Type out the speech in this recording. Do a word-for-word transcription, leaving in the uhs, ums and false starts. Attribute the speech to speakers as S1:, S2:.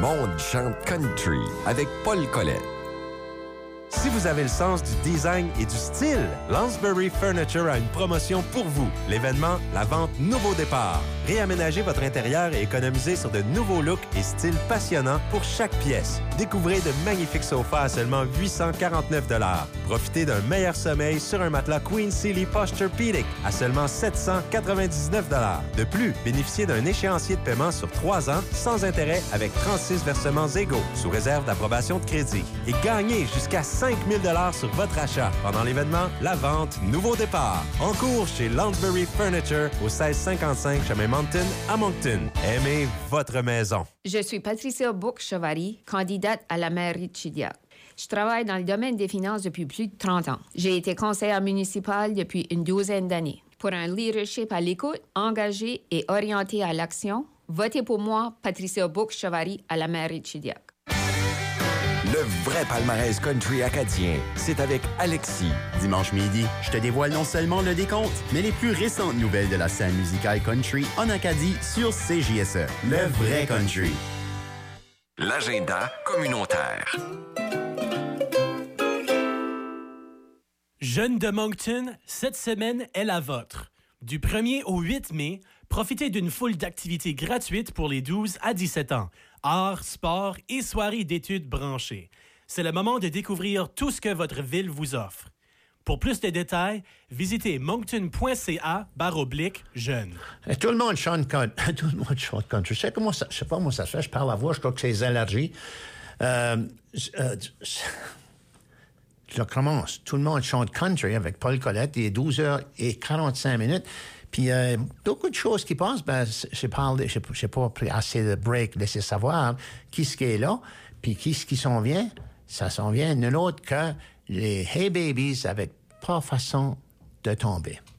S1: monde chante country avec Paul Collet. Si vous avez le sens du design et du style, Lansbury Furniture a une promotion pour vous. L'événement, la vente Nouveau Départ. Réaménagez votre intérieur et économisez sur de nouveaux looks et styles passionnants pour chaque pièce. Découvrez de magnifiques sofas à seulement huit cent quarante-neuf dollars. Profitez d'un meilleur sommeil sur un matelas Queen Sealy Posturepedic à seulement sept cent quatre-vingt-dix-neuf dollars. De plus, bénéficiez d'un échéancier de paiement sur trois ans sans intérêt avec trente-six versements égaux, sous réserve d'approbation de crédit. Et gagnez jusqu'à cinq mille dollars sur votre achat pendant l'événement La Vente Nouveau Départ. En cours chez Lansbury Furniture au seize cinquante-cinq chemin Mountain à Moncton. Aimez votre maison.
S2: Je suis Patricia Bourque-Chevary, candidate à la mairie de Chidiac. Je travaille dans le domaine des finances depuis plus de trente ans. J'ai été conseillère municipale depuis une douzaine d'années. Pour un leadership à l'écoute, engagé et orienté à l'action, votez pour moi, Patricia Bourque-Chevary, à la mairie de Chidiac.
S1: Le vrai palmarès country acadien, c'est avec Alexis.
S3: Dimanche midi, je te dévoile non seulement le décompte, mais les plus récentes nouvelles de la scène musicale country en Acadie sur C J S E. Le vrai country.
S1: L'agenda communautaire.
S4: Jeunes de Moncton, cette semaine est la vôtre. Du premier au huit mai, profitez d'une foule d'activités gratuites pour les douze à dix-sept ans. Arts, sport et soirées d'études branchées. C'est le moment de découvrir tout ce que votre ville vous offre. Pour plus de détails, visitez moncton.ca barre oblique jeunes.
S5: Tout le monde chante country. Tout le monde chante country. Je sais comment ça, je sais pas comment ça se fait. Je parle à voix, je crois que c'est les allergies. Euh, euh, je commence. Tout le monde chante country avec Paul Collette. Il est douze heures quarante-cinq minutes. Puis, euh, beaucoup de choses qui passent, ben, je parle, je n'ai pas pris assez de break, laisser savoir qui ce qui est là, puis qui ce qui s'en vient. Ça s'en vient nul autre que les Hey Babies avec pas façon de tomber.